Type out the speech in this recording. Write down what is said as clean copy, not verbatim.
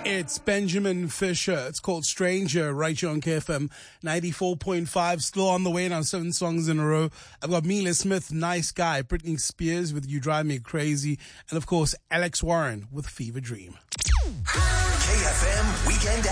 It's Benjamin Fisher. It's called Stranger right here on KFM 94.5. Still on the way now, 7 songs in a row. I've got Mila Smith, Nice Guy, Britney Spears with You Drive Me Crazy, and of course Alex Warren with Fever Dream. KFM Weekend